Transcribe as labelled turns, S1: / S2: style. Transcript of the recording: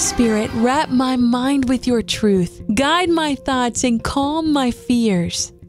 S1: Spirit, wrap my mind with your truth. Guide my thoughts and calm my fears.